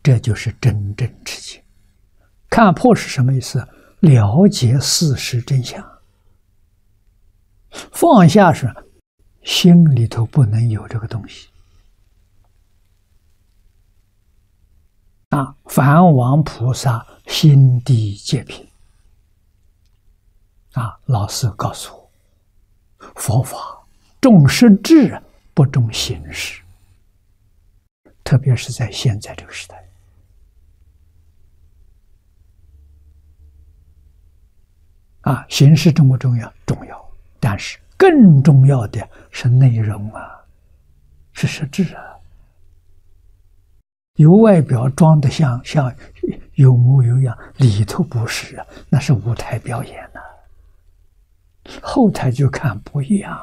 这就是真正持戒。看破是什么意思？了解事实真相。放下是心里头不能有这个东西。梵王菩萨心地戒品。老师告诉我，佛法重实质，不重形式，特别是在现在这个时代。形式重不重要？重要，但是更重要的是内容是实质由外表装得像有模有样，里头不是那是舞台表演后台就看不一样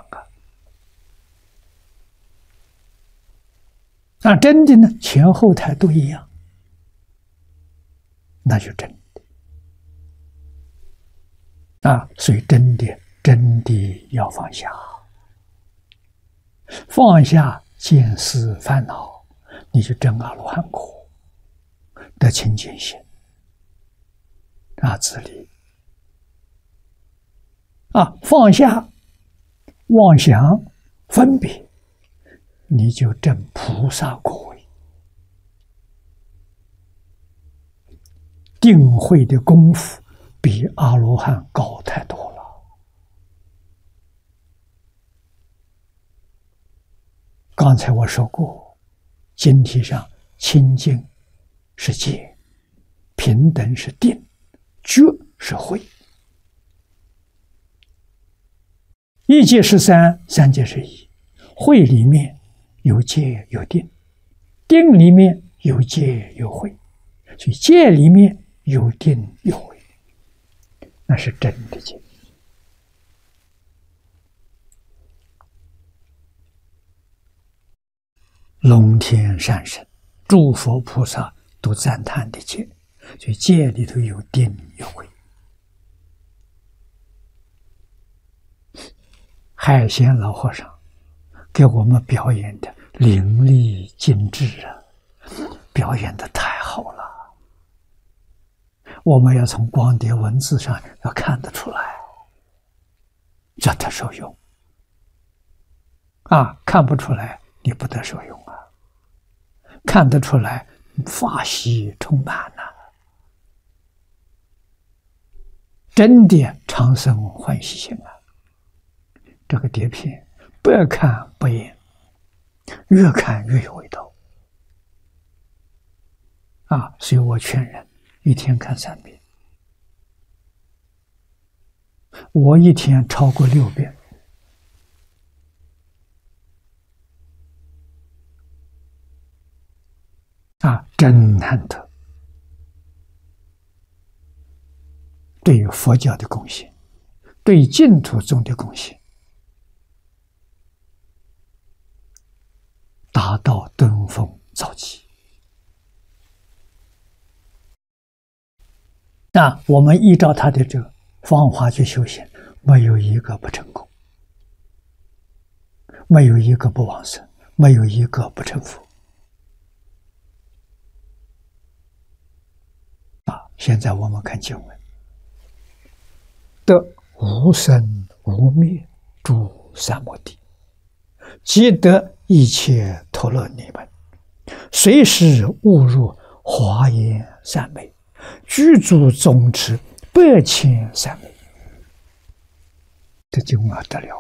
真的呢，前后台都一样，那就真的所以真的要放下，放下见思烦恼，你就证阿罗汉果，得清净心自利放下妄想分别，你就证菩萨果位。定慧的功夫比阿罗汉高太多了。刚才我说过，经题上清净是戒，平等是定，觉是慧。一戒是三，三戒是一。慧里面有戒有定，定里面有戒有慧，所以戒里面有定有慧，那是真的戒。龙天善神、诸佛菩萨都赞叹的戒，所以戒里头有定有慧。海贤老和尚给我们表演的淋漓尽致表演的太好了。我们要从光碟文字上要看得出来，这得受用看不出来你不得受用看得出来法喜充满真的长生欢喜心这个碟片不要看不厌，越看越有味道所以我劝人一天看3遍，我一天超过6遍真难得。对于佛教的贡献，对净土宗的贡献，达到登峰造极。我们依照他的这个方法去修行，没有一个不成功，没有一个不往生，没有一个不成佛。现在我们看经文，得无生无灭诸三摩地，即得一切陀罗尼门，随时误入华严三昧，具足总持8千三昧。这经文得了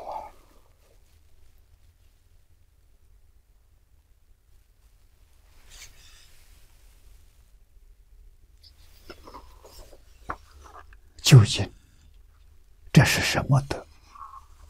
究竟这是什么德？